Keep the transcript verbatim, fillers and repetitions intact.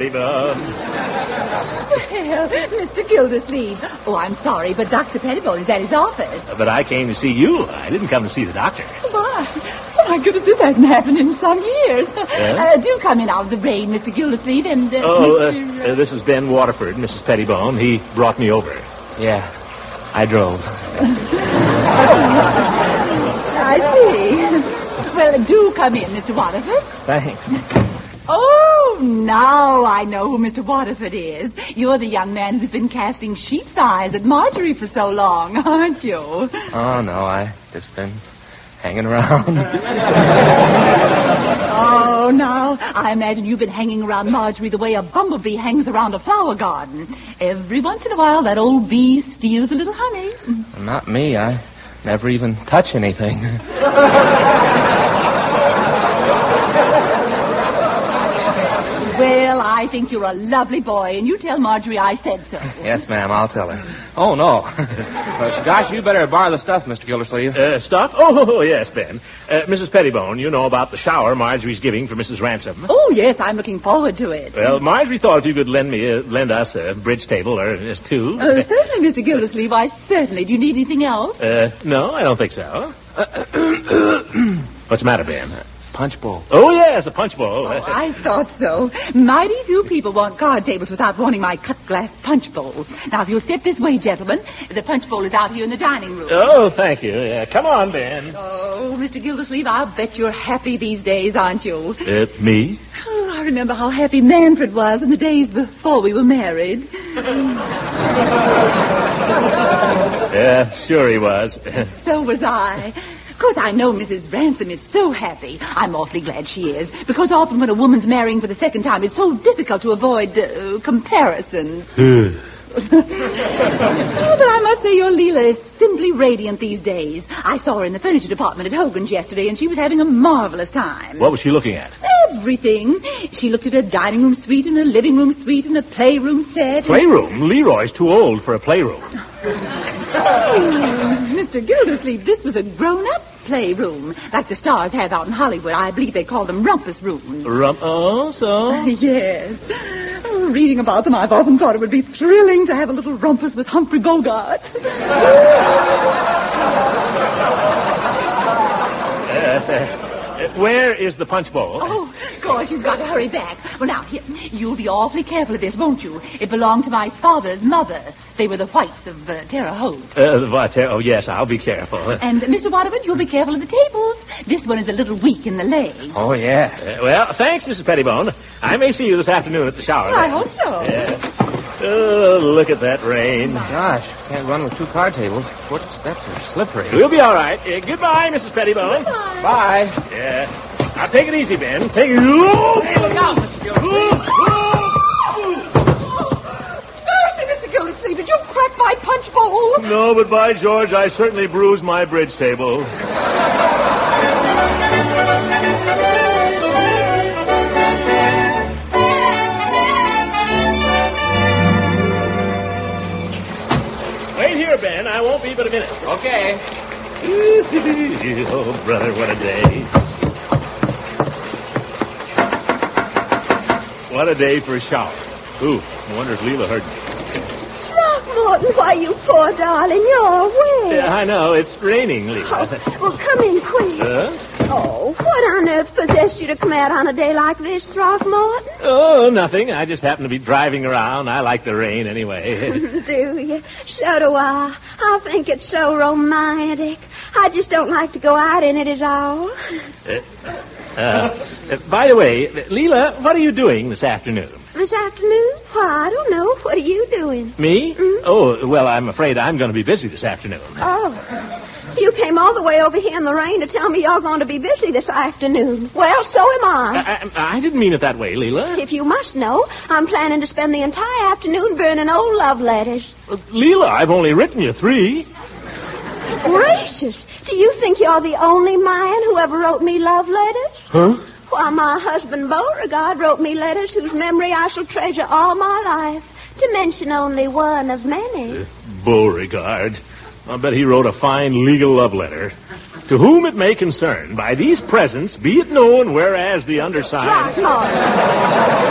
Well, Mister Gildersleeve. Oh, I'm sorry, but Doctor Pettibone is at his office. But I came to see you. I didn't come to see the doctor. My, oh my goodness, this hasn't happened in some years. Yeah? Uh, do come in out of the rain, Mister Gildersleeve, and... Uh, oh, uh, uh, this is Ben Waterford, Missus Pettibone. He brought me over. Yeah, I drove. I see. Well, do come in, Mister Waterford. Thanks. Oh, now I know who Mister Waterford is. You're the young man who's been casting sheep's eyes at Marjorie for so long, aren't you? Oh, no, I just been hanging around. Oh, now, I imagine you've been hanging around Marjorie the way a bumblebee hangs around a flower garden. Every once in a while, that old bee steals a little honey. Not me. I never even touch anything. Well, I think you're a lovely boy, and you tell Marjorie I said so. Yes, ma'am, I'll tell her. Oh, no. But gosh, you better borrow the stuff, Mister Gildersleeve. Uh, stuff? Oh, yes, Ben. Uh, Missus Pettibone, you know about the shower Marjorie's giving for Missus Ransom. Oh, yes, I'm looking forward to it. Well, Marjorie thought you could lend me, uh, lend us a bridge table or uh, two. Uh, certainly, Mister Gildersleeve, why, certainly. Do you need anything else? Uh, no, I don't think so. What's the matter, Ben? Punch bowl. Oh, yes, a punch bowl. Oh, I thought so. Mighty few people want card tables without wanting my cut glass punch bowl. Now, if you'll step this way, gentlemen, the punch bowl is out here in the dining room. Oh, thank you. Yeah, come on, Ben. Oh, Mister Gildersleeve, I'll bet you're happy these days, aren't you? Uh, me? Oh, I remember how happy Manfred was in the days before we were married. Yeah, sure he was. So was I. Of course, I know Missus Ransom is so happy. I'm awfully glad she is, because often when a woman's marrying for the second time, it's so difficult to avoid uh, comparisons. Oh, but I must say your Leela is simply radiant these days. I saw her in the furniture department at Hogan's yesterday, and she was having a marvelous time. What was she looking at? Everything. She looked at a dining room suite and a living room suite and a playroom set. Playroom? Leroy's too old for a playroom. Oh, Mister Gildersleeve, this was a grown-up playroom, like the stars have out in Hollywood. I believe they call them rumpus rooms. Rump? Oh, so? Uh, yes. Oh, reading about them, I've often thought it would be thrilling to have a little rumpus with Humphrey Bogart. Yes, uh, where is the punch bowl? Oh, of course, you've got to hurry back. Well, now, here, you'll be awfully careful of this, won't you? It belonged to my father's mother. They were the Whites of uh, Terre Haute. Uh, what? Oh, yes, I'll be careful. And, uh, Mister Waterford, you'll be careful of the tables. This one is a little weak in the leg. Oh, yeah. Uh, well, thanks, Missus Pettibone. I may see you this afternoon at the shower. Well, I hope so. Yeah. Oh, look at that rain. Gosh, can't run with two card tables. Foot steps are slippery. We'll be all right. Uh, goodbye, Missus Pettibone. Goodbye. Bye. Yeah. Now, take it easy, Ben. Take it... Oh, Hey, look out, Mister Gildersleeve. Mercy, Mister Gildersleeve, did you crack my punch bowl? No, but by George, I certainly bruised my bridge table. Wait here, Ben. I won't be but a minute. Okay. Oh, brother, what a day. What a day for a shower. Ooh, I wonder if Leela heard me. Throckmorton, why, you poor darling, you're wet. Yeah, I know. It's raining, Leela. Oh, well, come in quick. Huh? Oh, what on earth possessed you to come out on a day like this, Throckmorton? Oh, nothing. I just happen to be driving around. I like the rain anyway. Do you? So do I. I think it's so romantic. I just don't like to go out in it is all. Uh, uh, by the way, Leela, what are you doing this afternoon? This afternoon? Why, I don't know. What are you doing? Me? Mm? Oh, well, I'm afraid I'm going to be busy this afternoon. Oh. You came all the way over here in the rain to tell me you're going to be busy this afternoon. Well, so am I. I, I, I didn't mean it that way, Leela. If you must know, I'm planning to spend the entire afternoon burning old love letters. Uh, Leela, I've only written you three. Gracious. Do you think you're the only man who ever wrote me love letters? Huh? Why, my husband Beauregard wrote me letters whose memory I shall treasure all my life, to mention only one of many. Uh, Beauregard. I bet he wrote a fine legal love letter. To whom it may concern, by these presents, be it known whereas the undersigned... Throckmorton.